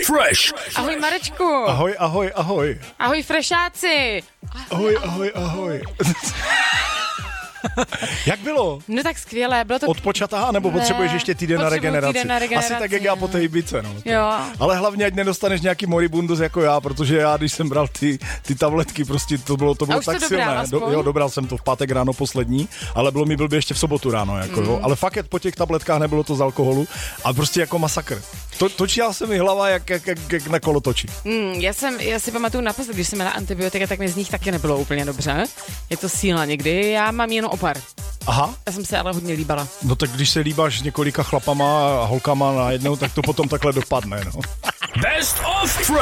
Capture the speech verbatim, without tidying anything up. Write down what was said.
Fresh. Ahoj Marečku. Ahoj, ahoj, ahoj. Ahoj frešáci. Ahoj, ahoj, ahoj. Jak bylo? No tak skvělé, bylo to... Odpočatá, nebo Ne, potřebuješ ještě týden na, potřebuji regeneraci? týden na regeneraci? Asi tak, jak já po té Ibice, no. Jo. Ale hlavně, ať nedostaneš nějaký moribundus jako já, protože já, když jsem bral ty, ty tabletky, prostě to bylo, to bylo už tak to dobral silné. aspoň? jo, dobral jsem to v pátek ráno poslední, ale bylo mi blbě ještě v sobotu ráno, jako, mm. jo. Ale fakt po těch tabletkách nebylo to z alkoholu, a prostě jako masakr. To, točila se mi hlava jak, jak, jak, jak na kolotoči. Mm, já, jsem, já si pamatuju naposled, když jsem měla antibiotika, tak mi z nich taky nebylo úplně dobře. Je to síla někdy, já mám jen opar. Aha. Já jsem se ale hodně líbala. No tak když se líbáš s několika chlapama a holkama najednou, tak to potom takhle dopadne, no. Best of Fresh.